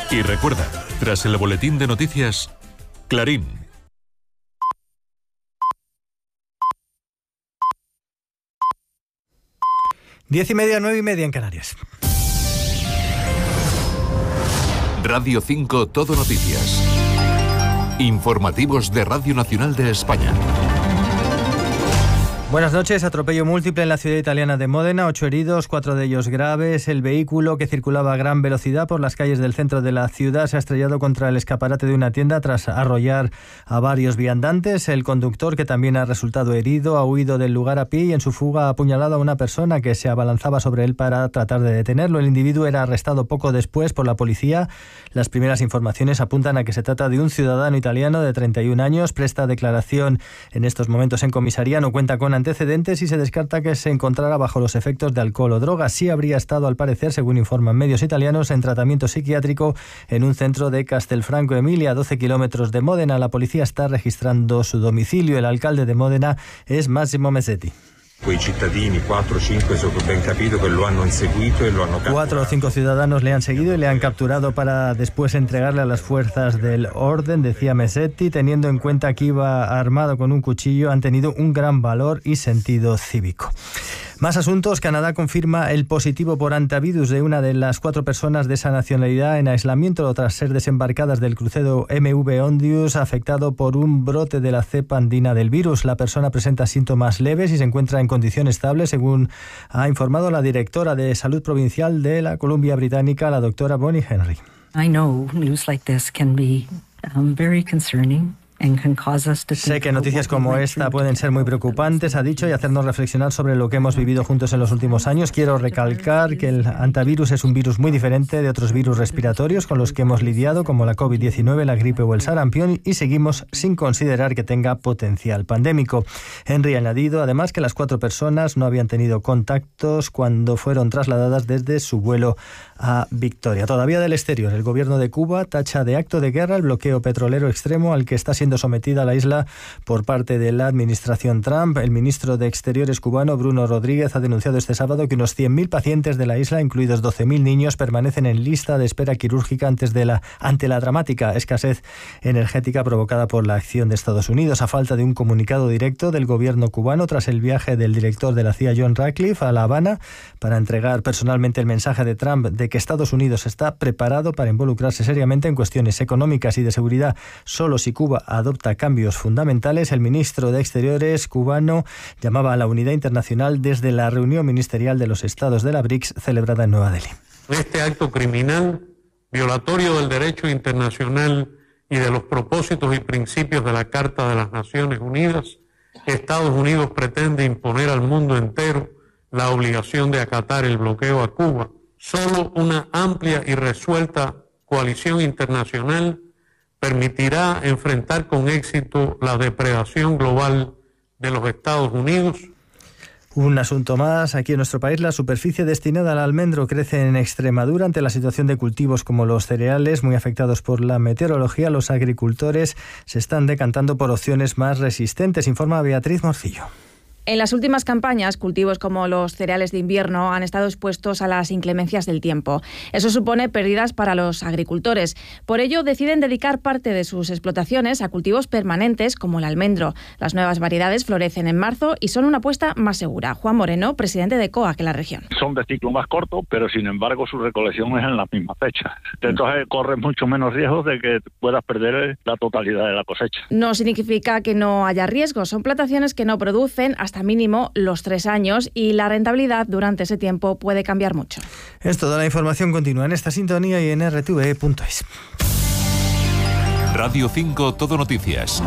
Y recuerda, tras el boletín de noticias, Clarín. 10:30, 9:30 en Canarias. Radio 5 Todo Noticias. Informativos de Radio Nacional de España. Buenas noches. Atropello múltiple en la ciudad italiana de Módena. 8 heridos, 4 de ellos graves. El vehículo, que circulaba a gran velocidad por las calles del centro de la ciudad, se ha estrellado contra el escaparate de una tienda tras arrollar a varios viandantes. El conductor, que también ha resultado herido, ha huido del lugar a pie y en su fuga ha apuñalado a una persona que se abalanzaba sobre él para tratar de detenerlo. El individuo era arrestado poco después por la policía. Las primeras informaciones apuntan a que se trata de un ciudadano italiano de 31 años. Presta declaración en estos momentos en comisaría. No cuenta con antecedentes y se descarta que se encontrara bajo los efectos de alcohol o drogas. Sí habría estado, al parecer, según informan medios italianos, en tratamiento psiquiátrico en un centro de Castelfranco Emilia, a 12 kilómetros de Módena. La policía está registrando su domicilio. El alcalde de Módena es Massimo Mesetti. Quei cittadini, 4 o 5, so che ben capito che lo hanno inseguito e lo hanno capturato. 4 o 5 ciudadanos le han seguido y le han capturado para después entregarle a las fuerzas del orden, decía Mesetti. Teniendo en cuenta que iba armado con un cuchillo, han tenido un gran valor y sentido cívico. Más asuntos. Canadá confirma el positivo por hantavirus de una de las 4 personas de esa nacionalidad en aislamiento tras ser desembarcadas del crucero MV Ondius, afectado por un brote de la cepa andina del virus. La persona presenta síntomas leves y se encuentra en condición estable, según ha informado la directora de Salud Provincial de la Columbia Británica, la doctora Bonnie Henry. I know news like this can be very concerning. Sé que noticias como esta pueden ser muy preocupantes, ha dicho, y hacernos reflexionar sobre lo que hemos vivido juntos en los últimos años. Quiero recalcar que el hantavirus es un virus muy diferente de otros virus respiratorios con los que hemos lidiado, como la COVID-19, la gripe o el sarampión, y seguimos sin considerar que tenga potencial pandémico. Henry ha añadido, además, que las 4 personas no habían tenido contactos cuando fueron trasladadas desde su vuelo a Victoria. Todavía del exterior, el gobierno de Cuba tacha de acto de guerra el bloqueo petrolero extremo al que está siendo sometida la isla por parte de la administración Trump. El ministro de Exteriores cubano, Bruno Rodríguez, ha denunciado este sábado que unos 100.000 pacientes de la isla, incluidos 12.000 niños, permanecen en lista de espera quirúrgica ante la dramática escasez energética provocada por la acción de Estados Unidos. A falta de un comunicado directo del gobierno cubano tras el viaje del director de la CIA, John Ratcliffe, a La Habana para entregar personalmente el mensaje de Trump de que Estados Unidos está preparado para involucrarse seriamente en cuestiones económicas y de seguridad solo si Cuba adopta cambios fundamentales, el ministro de Exteriores cubano llamaba a la unidad internacional desde la reunión ministerial de los estados de la BRICS celebrada en Nueva Delhi. Este acto criminal, violatorio del derecho internacional y de los propósitos y principios de la Carta de las Naciones Unidas, Estados Unidos pretende imponer al mundo entero la obligación de acatar el bloqueo a Cuba. Solo una amplia y resuelta coalición internacional permitirá enfrentar con éxito la depredación global de los Estados Unidos. Un asunto más. Aquí en nuestro país, la superficie destinada al almendro crece en Extremadura ante la situación de cultivos como los cereales, muy afectados por la meteorología. Los agricultores se están decantando por opciones más resistentes, informa Beatriz Morcillo. En las últimas campañas, cultivos como los cereales de invierno han estado expuestos a las inclemencias del tiempo. Eso supone pérdidas para los agricultores. Por ello, deciden dedicar parte de sus explotaciones a cultivos permanentes como el almendro. Las nuevas variedades florecen en marzo y son una apuesta más segura. Juan Moreno, presidente de COAC en la región. Son de ciclo más corto, pero sin embargo su recolección es en la misma fecha. Entonces corres mucho menos riesgos de que puedas perder la totalidad de la cosecha. No significa que no haya riesgos. Son plantaciones que no producen hasta mínimo los 3 años y la rentabilidad durante ese tiempo puede cambiar mucho. Es toda la información continua en esta sintonía y en rtve.es. Radio 5 Todo Noticias.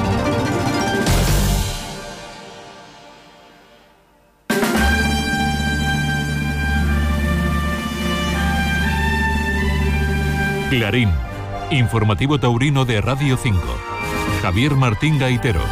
Clarín, informativo taurino de Radio 5. Javier Martín Gaitero.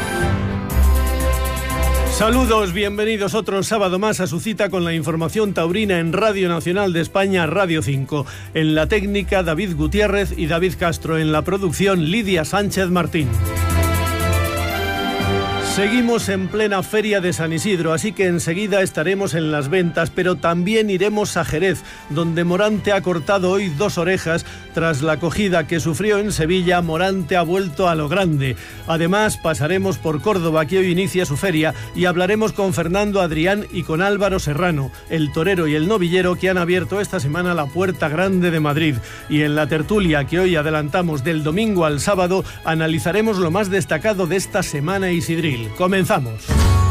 Saludos, bienvenidos otro sábado más a su cita con la información taurina en Radio Nacional de España, Radio 5. En la técnica, David Gutiérrez y David Castro. En la producción, Lidia Sánchez Martín. Seguimos en plena Feria de San Isidro, así que enseguida estaremos en las ventas, pero también iremos a Jerez, donde Morante ha cortado hoy 2 orejas. Tras la acogida que sufrió en Sevilla, Morante ha vuelto a lo grande. Además, pasaremos por Córdoba, que hoy inicia su feria, y hablaremos con Fernando Adrián y con Álvaro Serrano, el torero y el novillero que han abierto esta semana la Puerta Grande de Madrid. Y en la tertulia que hoy adelantamos del domingo al sábado, analizaremos lo más destacado de esta semana isidril. Comenzamos.